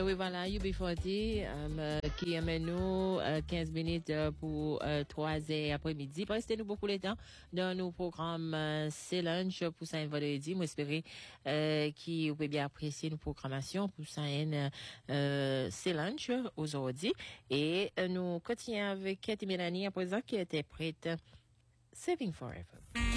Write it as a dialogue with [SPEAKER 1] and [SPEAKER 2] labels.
[SPEAKER 1] Et oui, voilà, UB40, qui amène nous 15 minutes pour 3 heures après-midi. Restez-nous beaucoup le temps dans nos programmes C'est Lunch pour ça vendredi. Moi, j'espère que vous pouvez bien apprécier nos programmations pour ça C'est Lunch aujourd'hui. Et nous continuons avec Katy Mélanie à présent qui interprète Saving Forever.